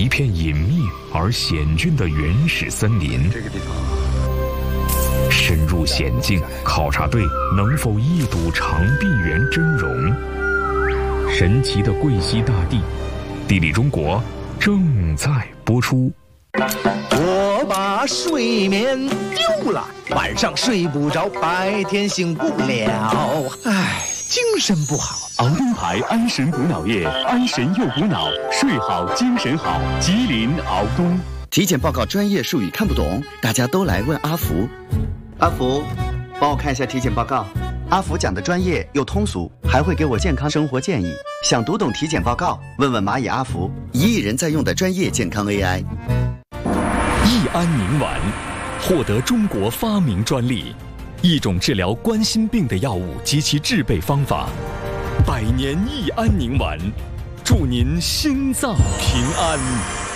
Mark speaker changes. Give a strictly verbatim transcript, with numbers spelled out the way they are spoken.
Speaker 1: 一片隐秘而险峻的原始森林。
Speaker 2: 这个地方
Speaker 1: 深入险境，考察队能否一睹长臂猿真容？神奇的贵溪大地，地理中国正在播出。
Speaker 3: 我把睡眠丢了，晚上睡不着，白天醒不了，唉，精神不好。
Speaker 4: 敖东牌安神补脑液，安神又补脑，睡好精神好。吉林敖东。
Speaker 5: 体检报告专业术语看不懂，大家都来问阿福。阿福，帮我看一下体检报告。阿福讲的专业又通俗，还会给我健康生活建议。想读懂体检报告，问问蚂蚁阿福，一亿人在用的专业健康 A I。
Speaker 6: 益安宁丸获得中国发明专利，一种治疗冠心病的药物及其制备方法。百年益安宁丸，祝您心脏平安。